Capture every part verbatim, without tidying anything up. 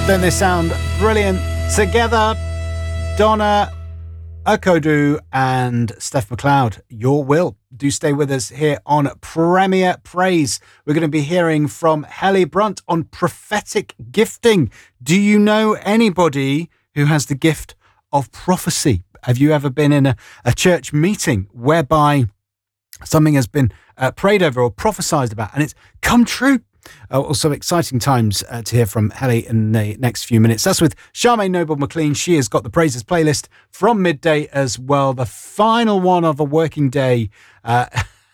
Don't they sound brilliant together? Donna Akodu and Steph McLeod, Your Will. Do stay with us here on Premier Praise. We're going to be hearing from Helly Brunt on prophetic gifting. Do you know anybody who has the gift of prophecy? Have you ever been in a, a church meeting whereby something has been uh, prayed over or prophesied about and it's come true? Uh, also exciting times uh, to hear from Helly in the next few minutes. That's with Charmaine Noble McLean. She has got the Praises playlist from midday as well. The final one of a working day uh,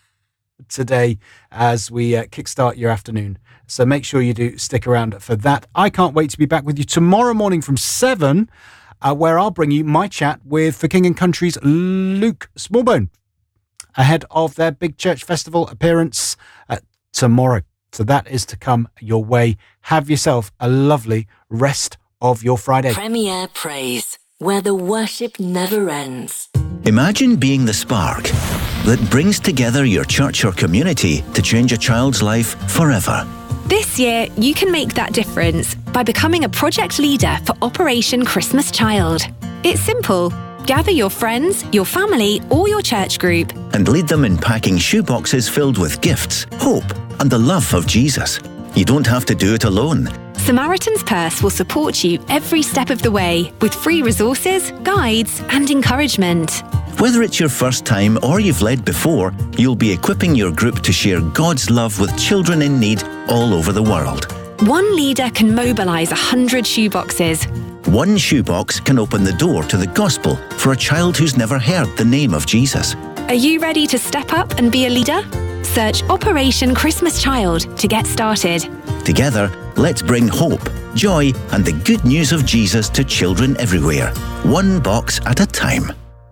today as we uh, kickstart your afternoon. So make sure you do stick around for that. I can't wait to be back with you tomorrow morning from seven, uh, where I'll bring you my chat with For King and Country's Luke Smallbone ahead of their big church festival appearance uh, tomorrow. So that is to come your way. Have yourself a lovely rest of your Friday. Premier Praise, where the worship never ends. Imagine being the spark that brings together your church or community to change a child's life forever. This year, you can make that difference by becoming a project leader for Operation Christmas Child. It's simple. Gather your friends, your family, or your church group and lead them in packing shoeboxes filled with gifts, hope, and the love of Jesus. You don't have to do it alone. Samaritan's Purse will support you every step of the way with free resources, guides, and encouragement. Whether it's your first time or you've led before, you'll be equipping your group to share God's love with children in need all over the world. One leader can mobilise one hundred shoeboxes. One shoebox can open the door to the gospel for a child who's never heard the name of Jesus. Are you ready to step up and be a leader? Search Operation Christmas Child to get started. Together, let's bring hope, joy, and the good news of Jesus to children everywhere, one box at a time.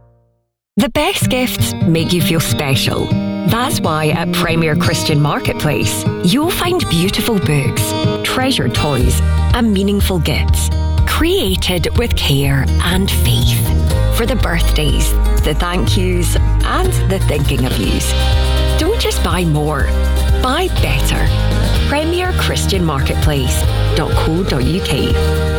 The best gifts make you feel special. That's why at Premier Christian Marketplace, you'll find beautiful books, treasured toys, and meaningful gifts, created with care and faith. For the birthdays, the thank yous, and the thinking of yous. Don't just buy more, buy better. Premier Christian Marketplace dot co dot uk.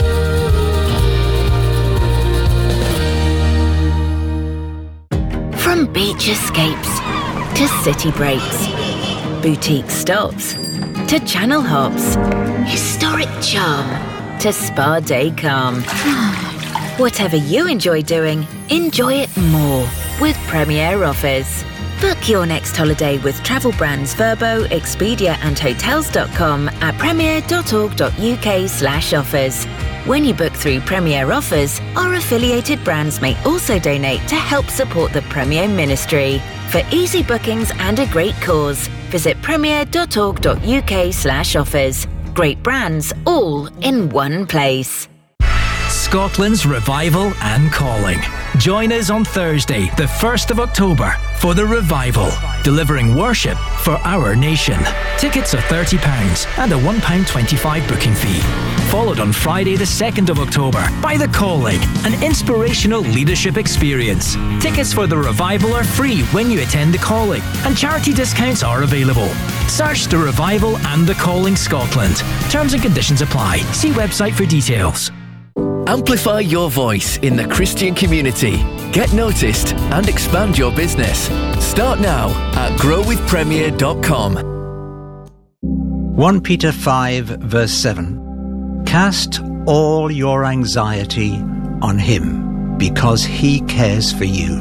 From beach escapes to city breaks, boutique stops to channel hops, historic charm to spa day calm. Whatever you enjoy doing, enjoy it more with Premier Offers. Book your next holiday with travel brands Verbo, Expedia and Hotels dot com at premier dot org dot uk slash offers. When you book through Premier Offers, our affiliated brands may also donate to help support the Premier Ministry. For easy bookings and a great cause, visit premier dot org dot uk slash offers. Great brands all in one place. Scotland's Revival and Calling. Join us on Thursday, the first of October, for the Revival, delivering worship for our nation. Tickets are thirty pounds and a one pound twenty-five booking fee. Followed on Friday, the second of October, by The Calling, an inspirational leadership experience. Tickets for the Revival are free when you attend The Calling, and charity discounts are available. Search The Revival and The Calling Scotland. Terms and conditions apply. See website for details. Amplify your voice in the Christian community. Get noticed and expand your business. Start now at grow with premier dot com. First Peter five verse seven. Cast all your anxiety on him, because he cares for you.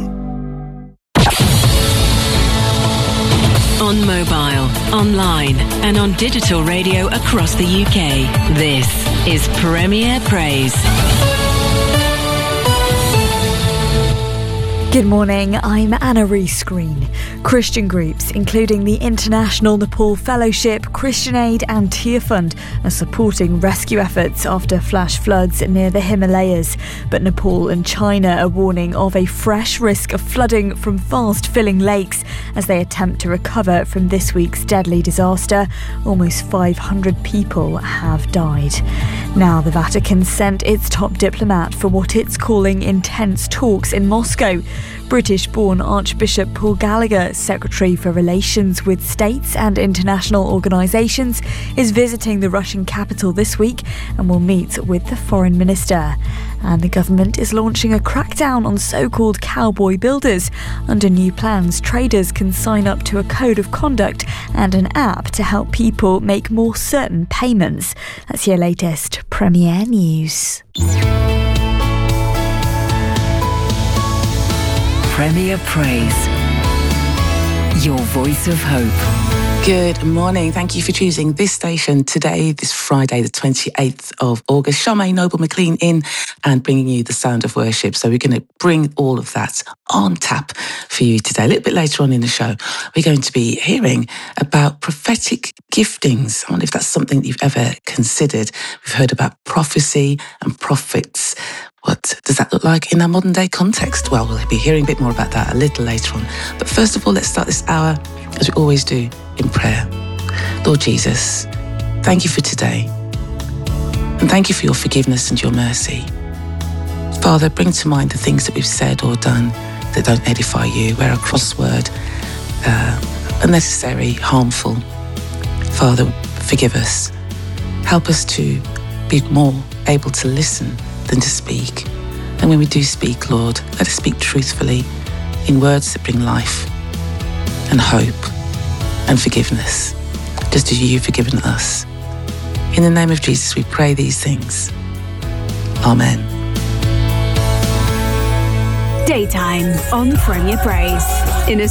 On mobile, online, and on digital radio across the U K. This is Premier Praise. Good morning, I'm Anna Rees-Green. Christian groups, including the International Nepal Fellowship, Christian Aid and Tear Fund, are supporting rescue efforts after flash floods near the Himalayas. But Nepal and China are warning of a fresh risk of flooding from fast-filling lakes as they attempt to recover from this week's deadly disaster. Almost five hundred people have died. Now, the Vatican sent its top diplomat for what it's calling intense talks in Moscow. British-born Archbishop Paul Gallagher, Secretary for Relations with States and International Organisations, is visiting the Russian capital this week and will meet with the Foreign Minister. And the government is launching a crackdown on so-called cowboy builders. Under new plans, traders can sign up to a code of conduct and an app to help people make more certain payments. That's your latest Premier News. Premier Praise, your voice of hope. Good morning. Thank you for choosing this station today, this Friday, the twenty-eighth of August. Charmaine Noble McLean in and bringing you the sound of worship. So we're going to bring all of that on tap for you today. A little bit later on in the show, we're going to be hearing about prophetic giftings. I wonder if that's something that you've ever considered. We've heard about prophecy and prophets. What does that look like in our modern day context? Well, we'll be hearing a bit more about that a little later on. But first of all, let's start this hour, as we always do, in prayer. Lord Jesus, thank you for today. And thank you for your forgiveness and your mercy. Father, bring to mind the things that we've said or done that don't edify you, where a crossword, uh, unnecessary, harmful. Father, forgive us. Help us to be more able to listen than to speak. And when we do speak, Lord, let us speak truthfully in words that bring life and hope and forgiveness, just as you've forgiven us. In the name of Jesus, we pray these things. Amen. Daytime on Premier Praise. In a